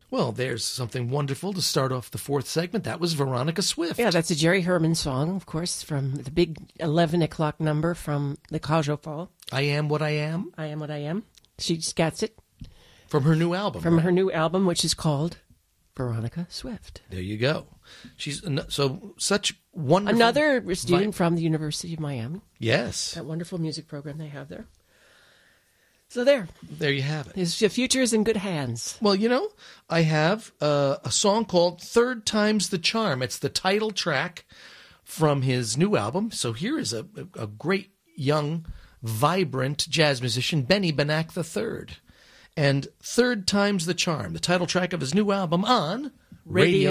Well, there's something wonderful to start off the fourth segment. That was Veronica Swift. Yeah, that's a Jerry Herman song, of course, from the big 11 o'clock number from the Cajo Fall. I Am What I Am. I Am What I Am. She gets it. From her new album. From her new album, which is called Veronica Swift. There you go. She's so such wonderful. Another student from the University of Miami. Yes. That wonderful music program they have there. So there you have it. His future is in good hands. Well, I have a song called Third Time's the Charm. It's the title track from his new album. So here is a great, young, vibrant jazz musician, Benny Benack III. And Third Time's the Charm, the title track of his new album on Radio